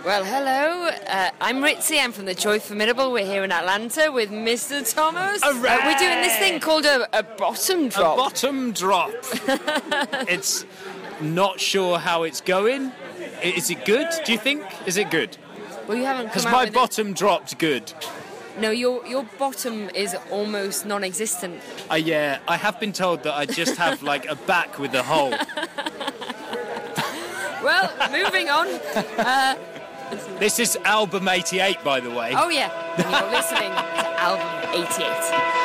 Well, hello. I'm Ritzy. I'm from the Joy Formidable. We're here in Atlanta with Mr. Thomas. We're doing this thing called a bottom drop. A bottom drop. It's not sure how it's going. Is it good, do you think? Is it good? Well, you haven't come Because out my with bottom dropped good. No, your bottom is almost non-existent. Yeah, I have been told that I just have like a back with a hole. Well, moving on. This is album 88, by the way. Oh, yeah. And you're listening to album 88.